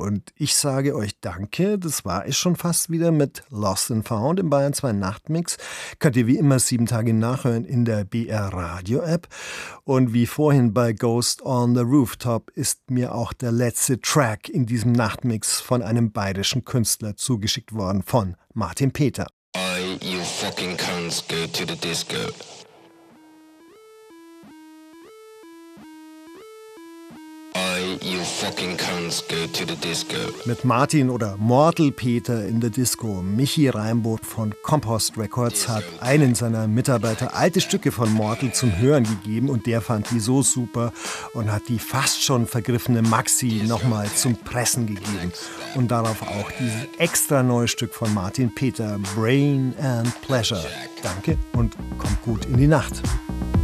Und ich sage euch danke, das war es schon fast wieder mit Lost and Found im Bayern 2 Nachtmix. Könnt ihr wie immer 7 Tage nachhören in der BR Radio App. Und wie vorhin bei Ghost on the Rooftop ist mir auch der letzte Track in diesem Nachtmix von einem bayerischen Künstler zugeschickt worden, von Martin Peter. You fucking cunts, go to the disco. You fucking cunts, go to the disco. Mit Martin oder Mortal Peter in der Disco. Michi Reimboth von Compost Records hat einen seiner Mitarbeiter alte Stücke von Mortal zum Hören gegeben und der fand die so super und hat die fast schon vergriffene Maxi nochmal zum Pressen gegeben. Und darauf auch dieses extra neue Stück von Martin Peter, Brain and Pleasure. Danke und kommt gut in die Nacht.